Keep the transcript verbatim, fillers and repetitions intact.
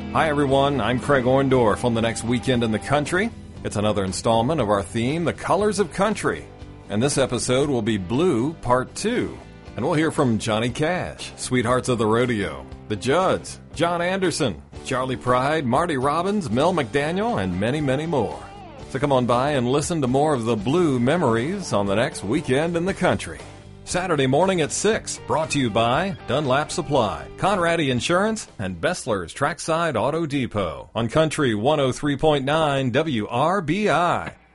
Hi everyone, I'm Craig Orndorff on The Next Weekend in the Country. It's another installment of our theme, The Colors of Country. And this episode will be Blue Part two. And we'll hear from Johnny Cash, Sweethearts of the Rodeo, The Judds, John Anderson, Charley Pride, Marty Robbins, Mel McDaniel, and many, many more. So come on by and listen to more of the Blue memories on The Next Weekend in the Country. Saturday morning at six, brought to you by Dunlap Supply, Conradi Insurance, and Bessler's Trackside Auto Depot on Country one oh three point nine W R B I.